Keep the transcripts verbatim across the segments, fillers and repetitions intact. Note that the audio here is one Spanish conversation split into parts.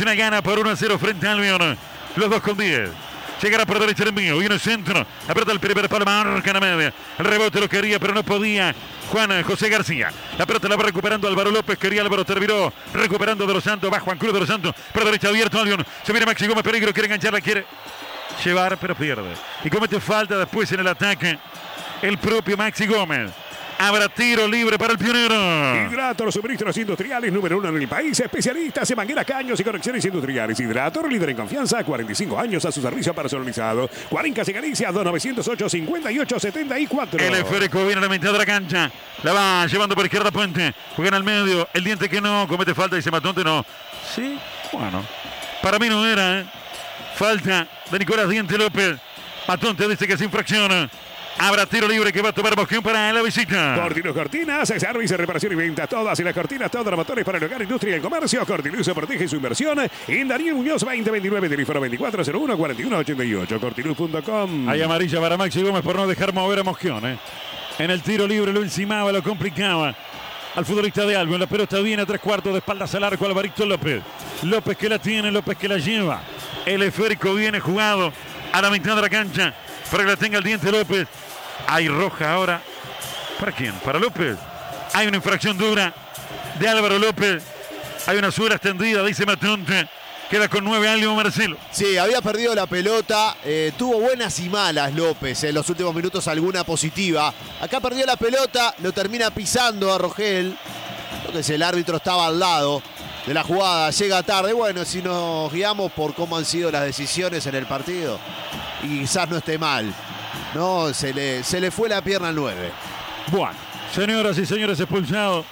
Nacional gana por uno a cero frente a Albion. Los dos con diez. Llegará por derecha el envío. Viene el centro. Aprieta el primer palo. Marca en la media. El rebote lo quería, pero no podía. Juan José García. La pelota la va recuperando Álvaro López. Quería Álvaro, terminó recuperando de los Santos. Va Juan Cruz de los Santos. Por derecha abierto Albion. Se viene Maxi Gómez. Peligro. Quiere engancharla. Quiere llevar, pero pierde. Y comete falta después en el ataque el propio Maxi Gómez. Habrá tiro libre para el Pionero. Hidrator, suministros industriales número uno en el país. Especialistas en mangueras, caños y conexiones industriales. Hidrator, líder en confianza. cuarenta y cinco años a su servicio personalizado. Cuarencas y Galicia, dos nueve cero ocho, cinco ocho siete cuatro. El esférico viene a la mitad de la cancha. La va llevando por izquierda Puente. Juega en el medio. El diente que no. Comete falta. Dice Matonte no. Sí, bueno. Para mí no era, ¿eh? Falta de Nicolás Diente López. Matonte dice que es infracción. Habrá tiro libre que va a tomar Mosquón para la visita. Cortinus Cortinas, servicio, reparación y venta. Todas y las cortinas, todos los motores para el hogar, industria y el comercio. Cortinus protege su inversión. En Daniel Muñoz veinte veintinueve, teléfono veinticuatro cero uno, cuarenta y uno ochenta y ocho. Cortinus punto com. Hay amarilla para Maxi Gómez por no dejar mover a Mosquón, ¿eh? En el tiro libre lo encimaba, lo complicaba al futbolista de Albion. La pelota viene a tres cuartos de espaldas al arco. Alvarito López. López que la tiene, López que la lleva. El esférico viene jugado a la mitad de la cancha para que la tenga el diente López. Hay roja ahora. ¿Para quién? ¿Para López? Hay una infracción dura de Álvaro López. Hay una suela extendida, dice Matonte. Queda con nueve Albion, Marcelo. Sí, había perdido la pelota. Eh, tuvo buenas y malas López. En los últimos minutos alguna positiva. Acá perdió la pelota. Lo termina pisando a Rogel. Entonces el árbitro estaba al lado de la jugada. Llega tarde. Bueno, si nos guiamos por cómo han sido las decisiones en el partido. Y quizás no esté mal. No, se le, se le fue la pierna al nueve. Bueno, señoras y señores, expulsado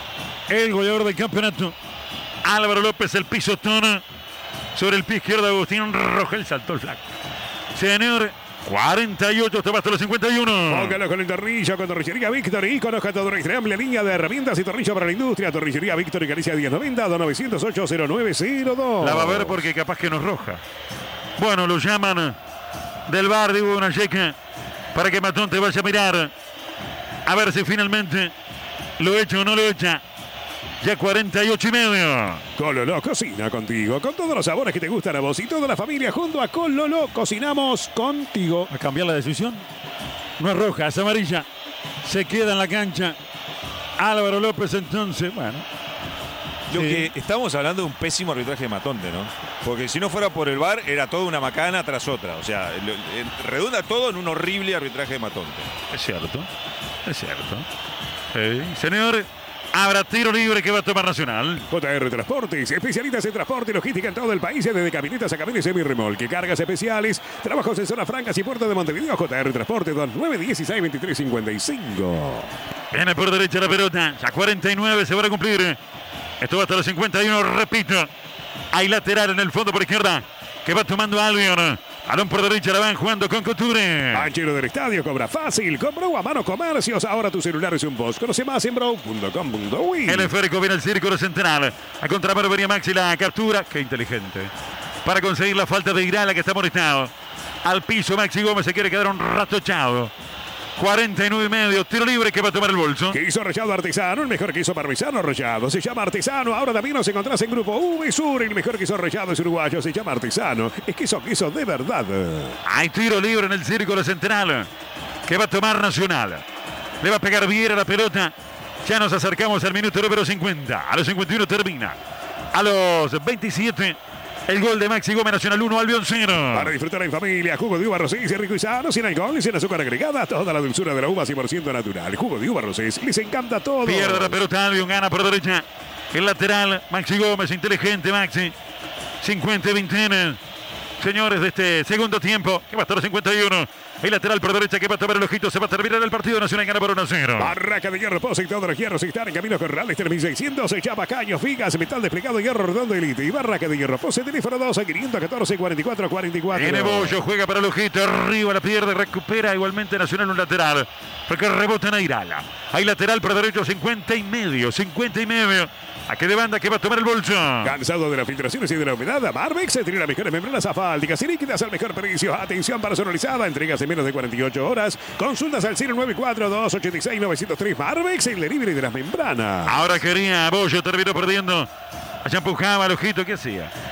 el goleador del campeonato. Álvaro López, el pisotón sobre el pie izquierdo de Agustín Rogel. Saltó el flaco. Señor, cuarenta y ocho, hasta los cincuenta y uno. Póngalo con el tornillo, con Torrillería Víctor. Y conozca toda nuestra amplia línea de herramientas y tornillo para la industria. Torrillería Víctor y Galicia diez noventa, dos nueve cero ocho, cero nueve cero dos. La va a ver porque capaz que nos roja. Bueno, lo llaman del bar, digo, una checa para que Matonte vaya a mirar a ver si finalmente lo echa o no lo echa. Ya cuarenta y ocho y medio. Cololo cocina contigo, con todos los sabores que te gustan a vos y toda la familia. Junto a Cololo cocinamos contigo. ¿A cambiar la decisión? No es roja, es amarilla. Se queda en la cancha Álvaro López entonces, bueno. Lo Sí. que estamos hablando de un pésimo arbitraje de Matonte, ¿no? Porque si no fuera por el V A R, era toda una macana tras otra. O sea, lo, eh, redunda todo en un horrible arbitraje de Matonte. Es cierto, es cierto. Sí. Señor, habrá tiro libre que va a tomar Nacional. J R Transportes, especialistas en transporte y logística en todo el país, desde camionetas a camiones semi-remolque, cargas especiales, trabajos en zonas francas y puerto de Montevideo. J R Transportes, dos nueve uno seis, veintitrés cincuenta y cinco. Viene por derecha la pelota, ya cuarenta y nueve se van a cumplir. Esto va hasta los cincuenta y uno, repito. Hay lateral en el fondo por izquierda que va tomando Albion. Balón por derecha, la van jugando con Couture. Banchero del estadio, cobra fácil. Con Bro a mano comercios. Ahora tu celular es un boss. Conoce más en bro punto com punto uy. El esférico viene al círculo central. A contramano venía Maxi, la captura. Qué inteligente. Para conseguir la falta de Irala que está molestado. Al piso Maxi Gómez se quiere quedar un rato echado. cuarenta y nueve y medio, tiro libre que va a tomar el bolso. Queso rallado artesano, el mejor queso parmesano rallado. Se llama artesano. Ahora también nos encontrás en Grupo V Sur. El mejor queso rallado es uruguayo. Se llama artesano. Es queso, queso de verdad. Hay tiro libre en el círculo central que va a tomar Nacional. Le va a pegar bien a la pelota. Ya nos acercamos al minuto número cincuenta. A los cincuenta y uno termina. A los veintisiete. El gol de Maxi Gómez, Nacional uno, Albion cero. Para disfrutar en familia, jugo de uva Rosés, rico y sano, sin alcohol y sin azúcar agregada. Toda la dulzura de la uva cien por ciento natural. Jugo de uva Rosés, les encanta todo. Pierde la pelota Albion, gana por derecha. El lateral, Maxi Gómez, inteligente Maxi. cincuenta y veinte. Señores, de este segundo tiempo, que va hasta los cincuenta y uno. El lateral por derecha que va a tomar el ojito. Se va a terminar el partido. Nacional gana por uno a cero. Barraca de hierro, pozo y todos los hierros están en Camino Corrales tres mil seiscientos. Se llama caños, vigas, metal desplegado, hierro redondo elite. Y Barraca de hierro, pozo, teléfono dos a quinientos catorce, cuarenta y cuatro, cuarenta y cuatro. Viene Bollo, juega para el ojito. Arriba la pierde, recupera igualmente Nacional un lateral. Porque rebota en Irala. Hay lateral por derecho, cincuenta y medio. cincuenta y medio. ¿A qué de banda que va a tomar el bolso? Cansado de las filtraciones y de la humedad, Marvex se tiene las mejores membranas asfálticas y líquidas al mejor precio. Atención personalizada, entregas en menos de cuarenta y ocho horas. Consultas al cero nueve cuatro, dos ocho seis, nueve cero tres. Marvex, el delivery de las membranas. Ahora quería Bollo, terminó perdiendo. Allá empujaba el ojito, ¿qué hacía?